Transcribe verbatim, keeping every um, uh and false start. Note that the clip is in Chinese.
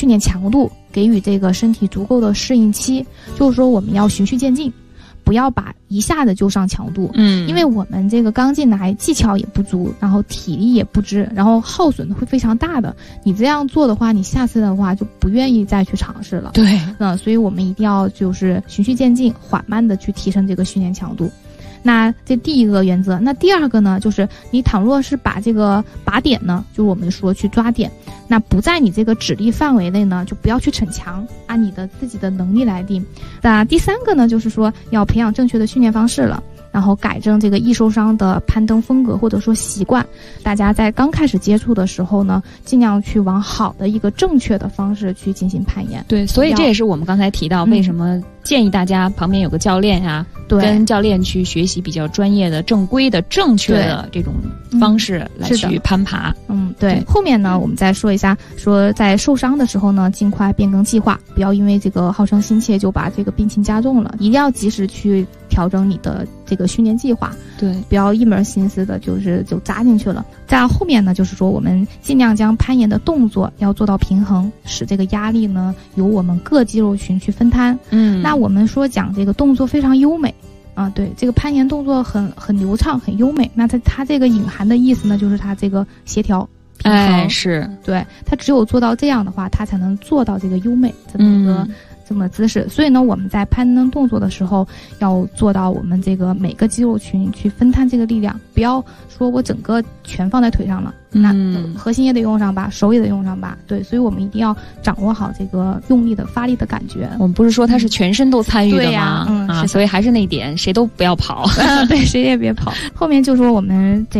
训练强度，给予这个身体足够的适应期，就是说我们要循序渐进，不要把一下子就上强度， 嗯， 因为我们这个刚进来技巧也不足，然后体力也不支，然后耗损会非常大的。你这样做的话，你下次的话就不愿意再去尝试了。 对， 嗯，所以我们一定要就是循序渐进，缓慢的去提升这个训练强度。那这第一个原则，那第二个呢，就是你倘若是把这个靶点呢，就是我们说去抓点，那不在你这个指力范围内呢，就不要去逞强，按你的自己的能力来定。那第三个呢，就是说要培养正确的训练方式了。然后改正这个易受伤的攀登风格或者说习惯，大家在刚开始接触的时候呢，尽量去往好的一个正确的方式去进行攀岩。 对，所以这也是我们刚才提到为什么建议大家旁边有个教练呀、啊嗯，跟教练去学习比较专业的、正规的、正确的这种方式来去攀爬。 嗯，对。对后面呢，我们再说一下，说在受伤的时候呢，尽快变更计划，不要因为这个好胜心切就把这个病情加重了，一定要及时去调整你的这个训练计划， 对， 不要一门心思的就是就扎进去了。在后面呢，就是说我们尽量将攀岩的动作要做到平衡，使这个压力呢由我们各肌肉群去分摊。 嗯， 那我们说讲这个动作非常优美啊，对，这个攀岩动作很很流畅，很优美。那它它这个隐含的意思呢，就是它这个协调平衡， 哎，是对，它只有做到这样的话，它才能做到这个优美这么一个。嗯这么姿势，所以呢，我们在攀登动作的时候，要做到我们这个每个肌肉群去分摊这个力量，不要说我整个全放在腿上了，那核心也得用上吧，手也得用上吧，对，所以我们一定要掌握好这个用力的发力的感觉。 我们不是说它是全身都参与的吗？ 对呀，嗯啊，所以还是那一点，谁都不要跑， 对，谁也别跑。后面就说我们这。